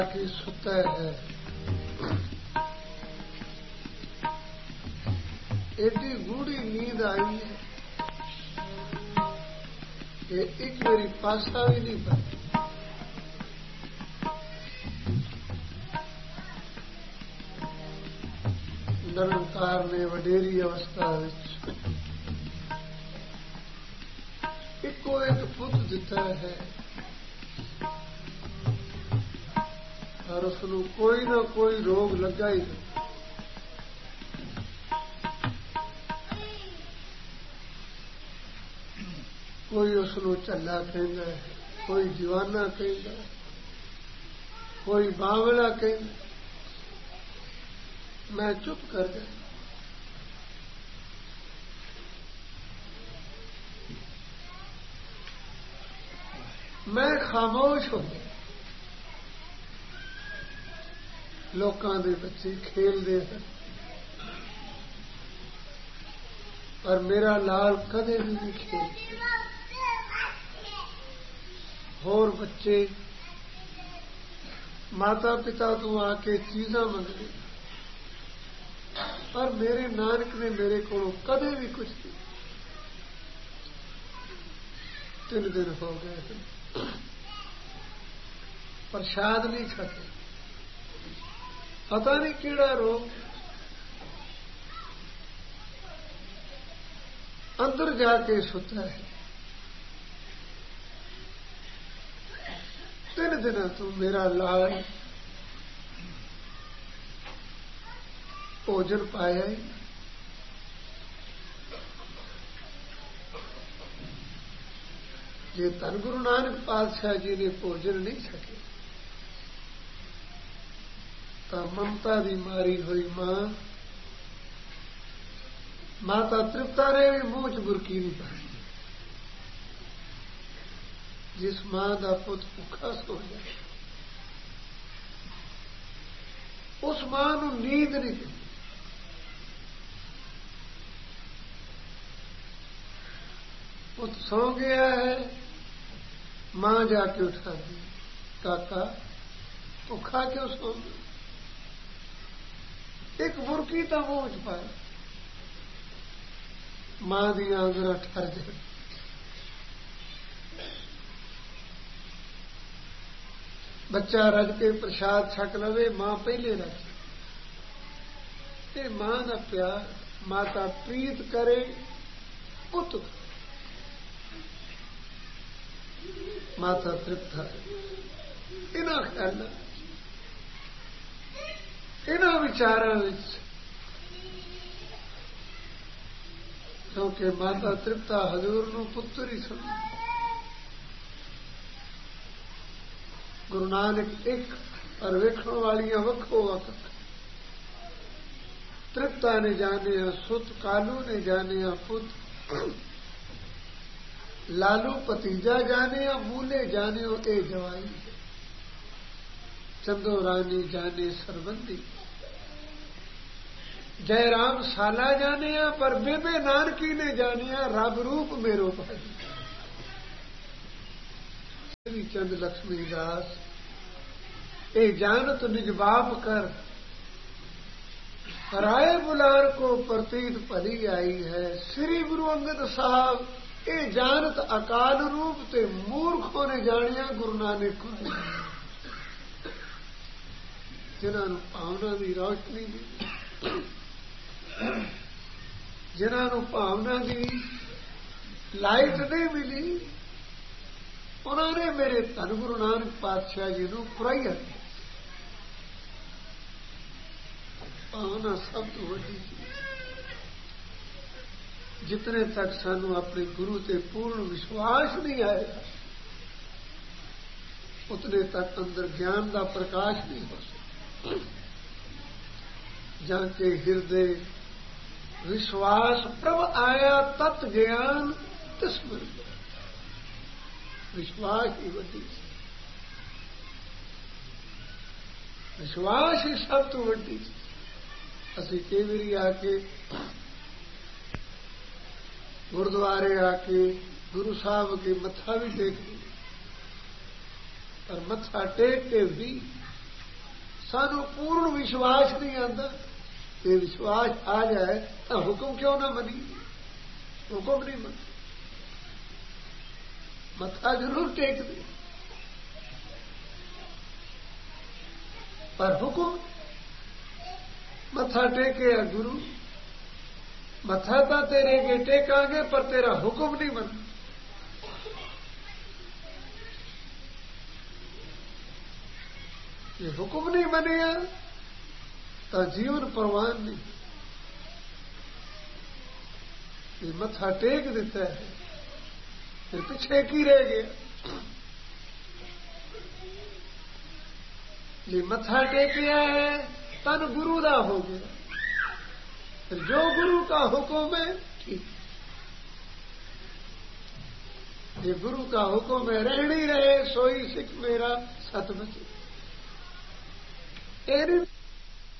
कि सुता है एडी गूढ़ी नींद आई है कि एक मेरी पासा भी नहीं बनी। निरंकार ने वडेरी अवस्था इको एक पुत दिता है और उसनू कोई ना कोई रोग लगा ही नहीं। कोई उसनू झल्ला कहता है, कोई दीवाना कहता है, कोई बावला कहता। मैं चुप कर गया। मैं खामोश हो गया। लोकां दे बच्चे खेलते हैं पर मेरा लाल कदे भी नहीं खेलता। होर बच्चे माता पिता तो आके चीज़ां मंगते पर मेरे नानक ने मेरे को कदे भी कुछ नहीं। 3 दिन हो गए प्रसाद नहीं छके। पता नहीं केड़ा रोग अंदर जाके सुता है। 3 दिन तो मेरा लाल भोजन पाया ही। जे धन गुरु नानक पातशाह जी ने भोजन नहीं छके तो ममता दी मारी हुई मां माता तृप्ता ने भी मूंह च बुरकी नहीं पाई। जिस मां का पुत भुखा सो जाए उस मां नूं नींद नहीं दी। पुत सो गया है, मां जाके उठा दी। काका भुखा क्यों सो गया? एक बुरकी तो मुंह च पाए। मां दी आंगरा ठर जाए। बच्चा रज के प्रसाद छक लवे, मां पहले रज। मां का प्यार माता प्रीत करे पुत माता तृप्त है। इन्हां ख्यालों इन्हां विचारों क्योंकि माता तृप्ता हजूर नूं पुत्र ही समझ। गुरु नानक एक पर वेखण वालियां वक्खो वक्त। तृप्ता ने जाने सुत, कालू ने जाने पुत, लालू भतीजा जाने मूले जाने ए जवाई। चंदो रानी जाने सरबंदी, जयराम साला जाने पर बेबे नानकी ने जाने रब रूप मेरो भाई। श्री चंद लक्ष्मी दास ए जानत निज बाप कर, राय बुलार को प्रतीत भली आई है। श्री गुरु अंगद साहब ए जानत अकाल रूप ते मूर्खों ने जानिया गुरु नानक को। जिन्होंने भावना की रोशनी दी, जिन्होंने भावना की लाइट नहीं मिली, उन्होंने मेरे धन गुरु नानक पातशाह जी को पुराइया। भावना सब तो वड्डी चीज। जितने तक सानू अपने गुरु से पूर्ण विश्वास नहीं आएगा उतने तक अंदर ज्ञान का प्रकाश नहीं हो सकता। जाके हृदय विश्वास प्रभ आया तत् ज्ञान तिस्मृत। विश्वास ही वड्डी, विश्वास ही सब तो वड्डी। असी कई बारी आके गुरुद्वारे आके गुरु साहब के मत्था भी टेक, पर मत्था टेक के भी सानू पूर्ण विश्वास नहीं आता। ये विश्वास आ जाए तो हुक्म क्यों ना मनी, हुक्म नहीं मन, मत्था जरूर टेक दे, पर हुक्म मत्था टेके या गुरु, मत्था तो तेरे के टेकांगे पर तेरा हुक्म नहीं बना। ये हुक्म नहीं बनेगा तो जीवन प्रवान नहीं। ये मत्था टेक देता है फिर पीछे की रह गया। ये मत्था टेकिया है तन गुरु दा हो गया, फिर जो गुरु का हुक्म है ठीक। ये गुरु का हुक्म है रहनी रहे सोई सिख मेरा सतबच।